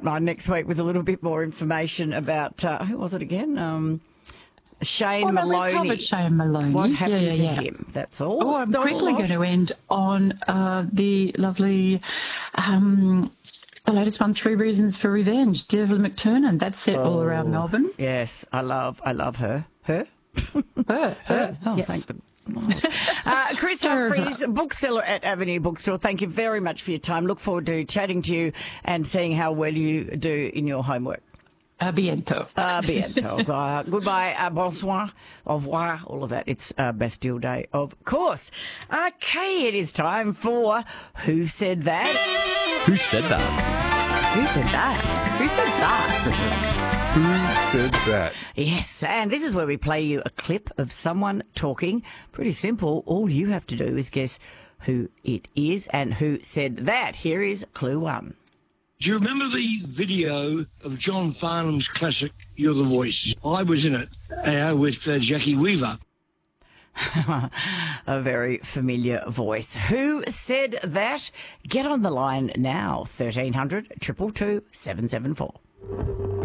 Hotline next week with a little bit more information about, who was it again? Shane Maloney. We covered Shane Maloney. What happened to him? That's all. Oh, I'm quickly going to end on the lovely, the latest one, 3 Reasons for Revenge, Devlin McTurnan. That's set all around Melbourne. Yes, I love her. Her? Her. Oh, yes. thank the Lord. Chris Humphreys, bookseller at Avenue Bookstore. Thank you very much for your time. Look forward to chatting to you and seeing how well you do in your homework. A bientôt. Bientôt. Goodbye, bonsoir, au revoir, all of that. It's Bastille Day, of course. Okay, it is time for Who Said That? Who said that? Who said that? Who said that? Who said that? Yes, and this is where we play you a clip of someone talking. Pretty simple. All you have to do is guess who it is and who said that. Here is clue 1. Do you remember the video of John Farnham's classic, You're the Voice? I was in it with Jackie Weaver. A very familiar voice. Who said that? Get on the line now, 1300 222 774.